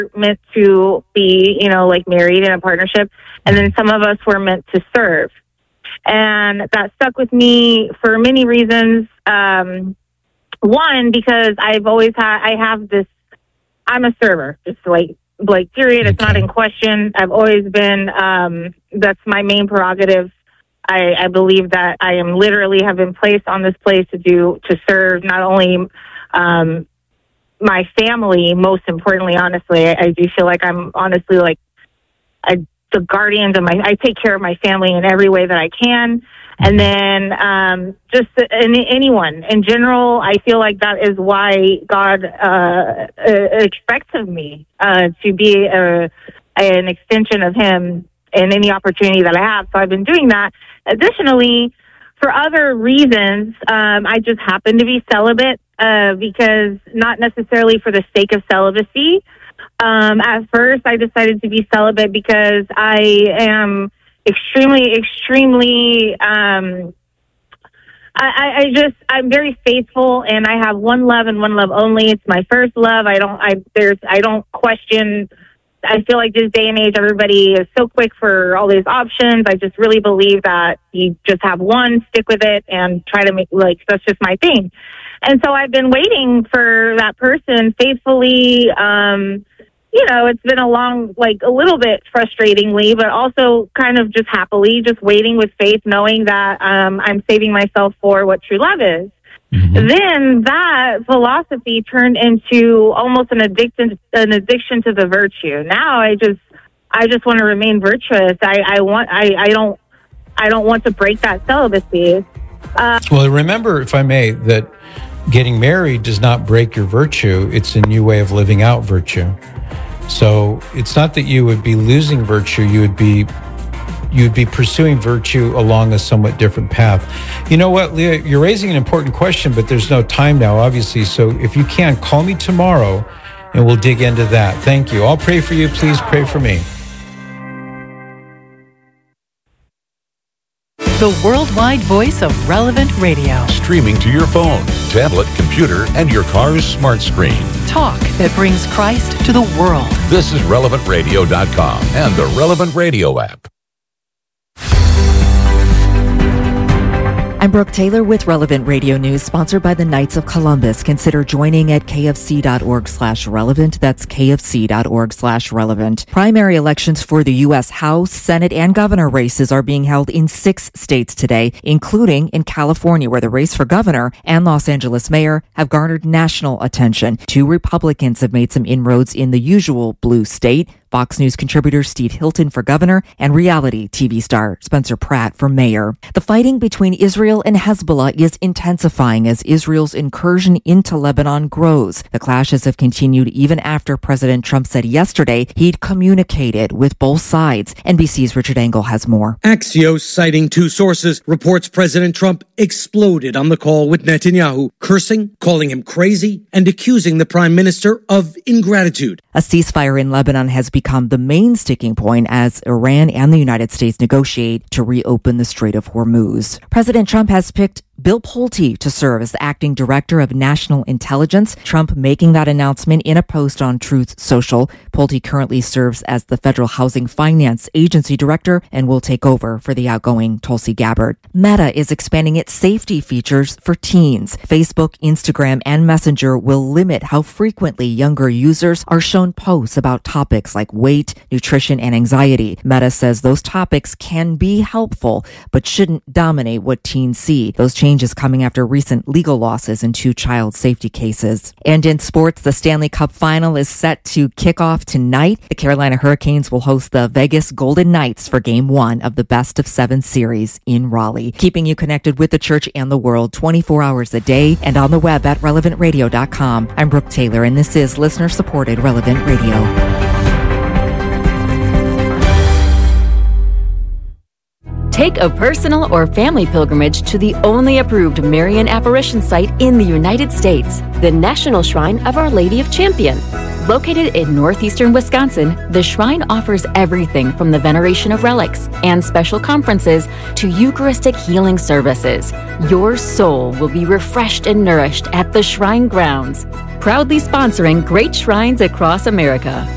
meant to be, like married in a partnership, and then some of us were meant to serve. And that stuck with me for many reasons. One, because I'm a server, just like period. It's not in question. I've always been, that's my main prerogative. I believe that I am literally have been placed on this place to serve not only, my family, most importantly, honestly. I do feel like I'm honestly like the guardians of I take care of my family in every way that I can. And then just anyone in general, I feel like that is why God expects of me to be an extension of Him in any opportunity that I have. So I've been doing that. Additionally, for other reasons, I just happen to be celibate because not necessarily for the sake of celibacy. At first, I decided to be celibate because I am extremely, I'm very faithful, and I have one love and one love only. It's my first love. I don't question. I feel like this day and age, everybody is so quick for all these options. I just really believe that you just have one, stick with it, and try to make, that's just my thing. And so I've been waiting for that person faithfully. It's been a little bit frustratingly, but also kind of just happily, just waiting with faith, knowing that I'm saving myself for what true love is. Mm-hmm. Then that philosophy turned into almost an addiction to the virtue. Now I just want to remain virtuous. I don't want to break that celibacy. Well, remember, if I may, that getting married does not break your virtue. It's a new way of living out virtue. So it's not that you would be losing virtue. You would be pursuing virtue along a somewhat different path. You know what, Leah, you're raising an important question, but there's no time now, obviously. So if you can, call me tomorrow and we'll dig into that. Thank you. I'll pray for you. Please pray for me. The worldwide voice of Relevant Radio. Streaming to your phone, tablet, computer, and your car's smart screen. Talk that brings Christ to the world. This is RelevantRadio.com and the Relevant Radio app. I'm Brooke Taylor with Relevant Radio News, sponsored by the Knights of Columbus. Consider joining at kfc.org/relevant. That's kfc.org/relevant. Primary elections for the U.S. House, Senate, and governor races are being held in 6 states today, including in California, where the race for governor and Los Angeles mayor have garnered national attention. 2 Republicans have made some inroads in the usual blue state. Fox News contributor Steve Hilton for governor and reality TV star Spencer Pratt for mayor. The fighting between Israel and Hezbollah is intensifying as Israel's incursion into Lebanon grows. The clashes have continued even after President Trump said yesterday he'd communicated with both sides. NBC's Richard Engel has more. Axios, citing 2 sources, reports President Trump exploded on the call with Netanyahu, cursing, calling him crazy, and accusing the prime minister of ingratitude. A ceasefire in Lebanon has become the main sticking point as Iran and the United States negotiate to reopen the Strait of Hormuz. President Trump has picked Bill Pulte to serve as the acting director of national intelligence. Trump making that announcement in a post on Truth Social. Pulte currently serves as the Federal Housing Finance Agency director and will take over for the outgoing Tulsi Gabbard. Meta is expanding its safety features for teens. Facebook, Instagram, and Messenger will limit how frequently younger users are shown posts about topics like weight, nutrition, and anxiety. Meta says those topics can be helpful, but shouldn't dominate what teens see. Those changes coming after recent legal losses in 2 child safety cases. And in sports, the Stanley Cup final is set to kick off tonight. The Carolina Hurricanes will host the Vegas Golden Knights for Game 1 of the Best of 7 series in Raleigh. Keeping you connected with the church and the world 24 hours a day and on the web at relevantradio.com. I'm Brooke Taylor, and this is listener-supported Relevant Radio. Take a personal or family pilgrimage to the only approved Marian apparition site in the United States, the National Shrine of Our Lady of Champion. Located in northeastern Wisconsin, the shrine offers everything from the veneration of relics and special conferences to Eucharistic healing services. Your soul will be refreshed and nourished at the shrine grounds. Proudly sponsoring great shrines across America.